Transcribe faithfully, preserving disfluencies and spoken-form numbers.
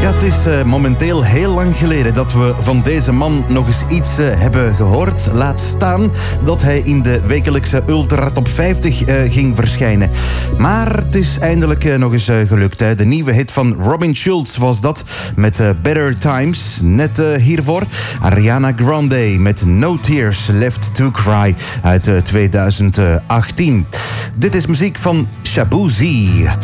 Ja, het is uh, momenteel heel lang geleden dat we van deze man nog eens iets uh, hebben gehoord. Laat staan dat hij in de wekelijkse Ultra Top vijftig uh, ging verschijnen. Maar het is eindelijk uh, nog eens uh, gelukt. Hè. De nieuwe hit van Robin Schulz was dat met uh, Better Times. Net uh, hiervoor Ariana Grande met No Tears Left to Cry uit uh, twintig achttien. Dit is muziek van Shaboozey.